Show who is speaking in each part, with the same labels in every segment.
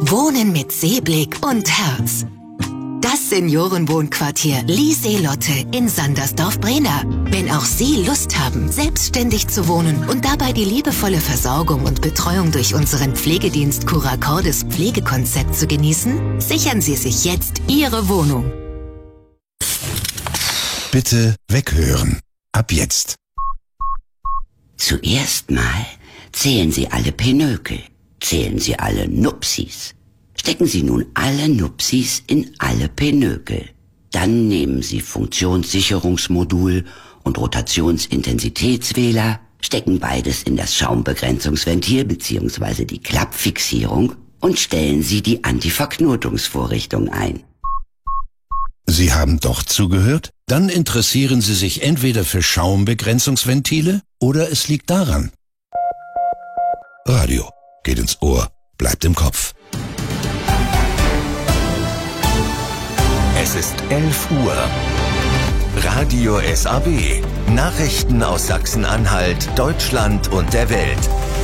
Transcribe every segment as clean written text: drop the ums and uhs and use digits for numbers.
Speaker 1: Wohnen mit Seeblick und Herz. Das Seniorenwohnquartier Lieseelotte in Sandersdorf-Brena. Wenn auch Sie Lust haben, selbstständig zu wohnen und dabei die liebevolle Versorgung und Betreuung durch unseren Pflegedienst Curacordes Pflegekonzept zu genießen, sichern Sie sich jetzt Ihre Wohnung.
Speaker 2: Bitte weghören. Ab jetzt.
Speaker 3: Zuerst mal zählen Sie alle Pinökel. Zählen Sie alle Nupsis. Stecken Sie nun alle Nupsis in alle Pinökel. Dann nehmen Sie Funktionssicherungsmodul und Rotationsintensitätswähler, stecken beides in das Schaumbegrenzungsventil bzw. die Klappfixierung und stellen Sie die Antiverknotungsvorrichtung ein.
Speaker 2: Sie haben doch zugehört? Dann interessieren Sie sich entweder für Schaumbegrenzungsventile oder es liegt daran. Radio geht ins Ohr, bleibt im Kopf.
Speaker 4: Es ist 11 Uhr. Radio SAB. Nachrichten aus Sachsen-Anhalt, Deutschland und der Welt.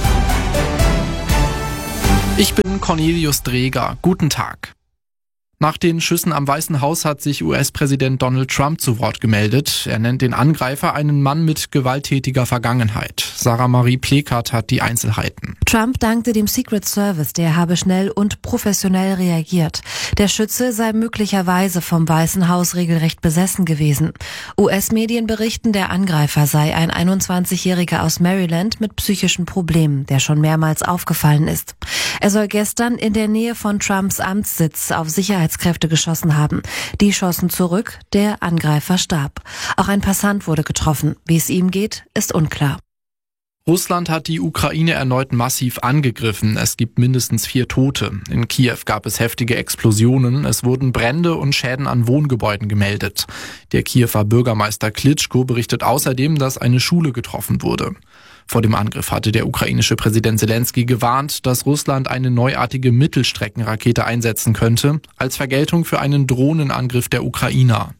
Speaker 5: Ich bin Cornelius Dreger. Guten Tag. Nach den Schüssen am Weißen Haus hat sich US-Präsident Donald Trump zu Wort gemeldet. Er nennt den Angreifer einen Mann mit gewalttätiger Vergangenheit. Sarah Marie Plekert hat die Einzelheiten.
Speaker 6: Trump dankte dem Secret Service, der habe schnell und professionell reagiert. Der Schütze sei möglicherweise vom Weißen Haus regelrecht besessen gewesen. US-Medien berichten, der Angreifer sei ein 21-Jähriger aus Maryland mit psychischen Problemen, der schon mehrmals aufgefallen ist. Er soll gestern in der Nähe von Trumps Amtssitz auf Sicherheitskräfte geschossen haben. Die schossen zurück, der Angreifer starb. Auch ein Passant wurde getroffen. Wie es ihm geht, ist unklar.
Speaker 5: Russland hat die Ukraine erneut massiv angegriffen. Es gibt mindestens 4 Tote. In Kiew gab es heftige Explosionen. Es wurden Brände und Schäden an Wohngebäuden gemeldet. Der Kiewer Bürgermeister Klitschko berichtet außerdem, dass eine Schule getroffen wurde. Vor dem Angriff hatte der ukrainische Präsident Zelensky gewarnt, dass Russland eine neuartige Mittelstreckenrakete einsetzen könnte, als Vergeltung für einen Drohnenangriff der Ukrainer.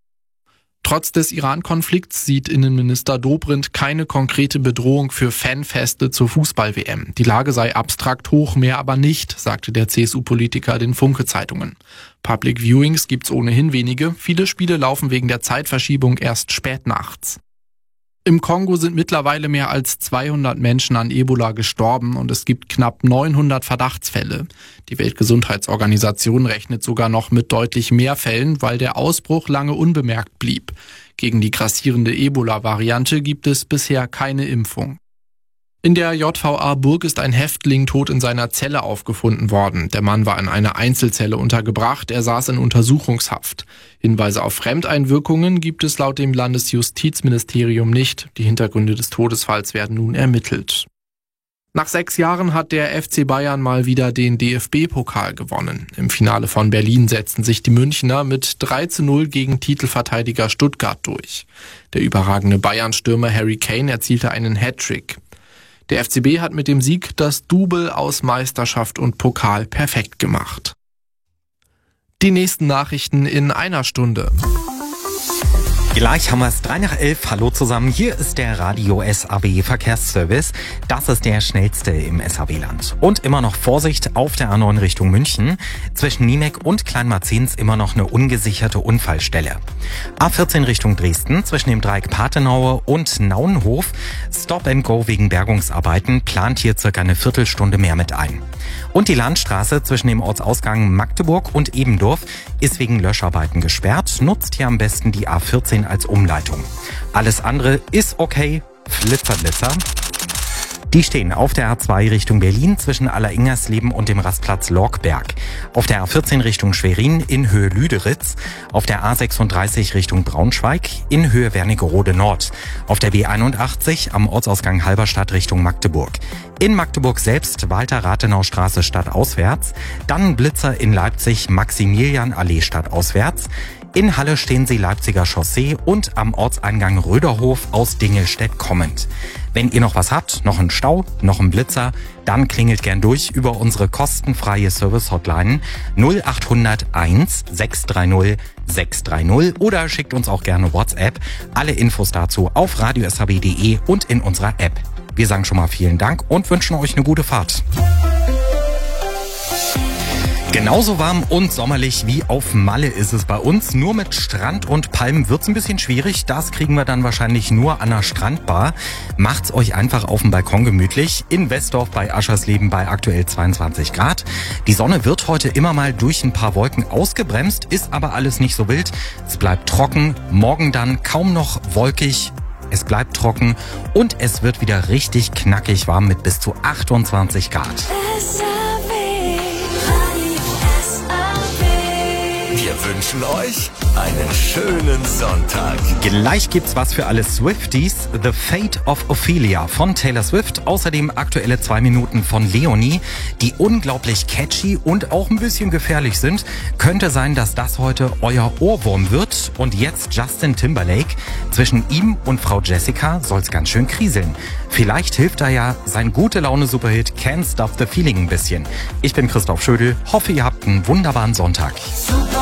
Speaker 5: Trotz des Iran-Konflikts sieht Innenminister Dobrindt keine konkrete Bedrohung für Fanfeste zur Fußball-WM. Die Lage sei abstrakt hoch, mehr aber nicht, sagte der CSU-Politiker den Funke-Zeitungen. Public Viewings gibt's ohnehin wenige. Viele Spiele laufen wegen der Zeitverschiebung erst spät nachts. Im Kongo sind mittlerweile mehr als 200 Menschen an Ebola gestorben und es gibt knapp 900 Verdachtsfälle. Die Weltgesundheitsorganisation rechnet sogar noch mit deutlich mehr Fällen, weil der Ausbruch lange unbemerkt blieb. Gegen die grassierende Ebola-Variante gibt es bisher keine Impfung. In der JVA Burg ist ein Häftling tot in seiner Zelle aufgefunden worden. Der Mann war in einer Einzelzelle untergebracht, er saß in Untersuchungshaft. Hinweise auf Fremdeinwirkungen gibt es laut dem Landesjustizministerium nicht. Die Hintergründe des Todesfalls werden nun ermittelt. Nach 6 Jahren hat der FC Bayern mal wieder den DFB-Pokal gewonnen. Im Finale von Berlin setzten sich die Münchner mit 3:0 gegen Titelverteidiger Stuttgart durch. Der überragende Bayern-Stürmer Harry Kane erzielte einen Hattrick. Der FCB hat mit dem Sieg das Double aus Meisterschaft und Pokal perfekt gemacht. Die nächsten Nachrichten in einer Stunde.
Speaker 7: Gleich haben wir es 11:03. Hallo zusammen, hier ist der Radio SAB Verkehrsservice. Das ist der schnellste im SAB-Land. Und immer noch Vorsicht auf der A9 Richtung München. Zwischen Niemek und Kleinmarzens immer noch eine ungesicherte Unfallstelle. A14 Richtung Dresden zwischen dem Dreieck Pathenaue und Naunhof. Stop and Go wegen Bergungsarbeiten plant hier circa eine Viertelstunde mehr mit ein. Und die Landstraße zwischen dem Ortsausgang Magdeburg und Ebendorf ist wegen Löscharbeiten gesperrt. Nutzt hier am besten die A14 als Umleitung. Alles andere ist okay. Flitzerblitzer. Die stehen auf der A2 Richtung Berlin zwischen Alleringersleben und dem Rastplatz Lorkberg. Auf der A14 Richtung Schwerin in Höhe Lüderitz. Auf der A36 Richtung Braunschweig in Höhe Wernigerode Nord. Auf der B81 am Ortsausgang Halberstadt Richtung Magdeburg. In Magdeburg selbst Walter-Rathenau-Straße stadtauswärts. Dann Blitzer in Leipzig Maximilian-Allee stadtauswärts. In Halle stehen Sie Leipziger Chaussee und am Ortseingang Röderhof aus Dingelstedt kommend. Wenn ihr noch was habt, noch einen Stau, noch einen Blitzer, dann klingelt gern durch über unsere kostenfreie Service-Hotline 0800 1 630 630 oder schickt uns auch gerne WhatsApp. Alle Infos dazu auf radiosab.de und in unserer App. Wir sagen schon mal vielen Dank und wünschen euch eine gute Fahrt. Genauso warm und sommerlich wie auf Malle ist es bei uns. Nur mit Strand und Palmen wird's ein bisschen schwierig. Das kriegen wir dann wahrscheinlich nur an der Strandbar. Macht's euch einfach auf dem Balkon gemütlich. In Westdorf bei Aschersleben bei aktuell 22 Grad. Die Sonne wird heute immer mal durch ein paar Wolken ausgebremst, ist aber alles nicht so wild. Es bleibt trocken, morgen dann kaum noch wolkig. Es bleibt trocken und es wird wieder richtig knackig warm mit bis zu 28 Grad.
Speaker 4: Wir wünschen euch einen schönen Sonntag.
Speaker 7: Gleich gibt's was für alle Swifties. The Fate of Ophelia von Taylor Swift. Außerdem aktuelle 2 Minuten von Leonie, die unglaublich catchy und auch ein bisschen gefährlich sind. Könnte sein, dass das heute euer Ohrwurm wird. Und jetzt Justin Timberlake. Zwischen ihm und Frau Jessica soll's ganz schön kriseln. Vielleicht hilft da ja sein Gute-Laune-Superhit Can't Stop the Feeling ein bisschen. Ich bin Christoph Schödel. Hoffe, ihr habt einen wunderbaren Sonntag.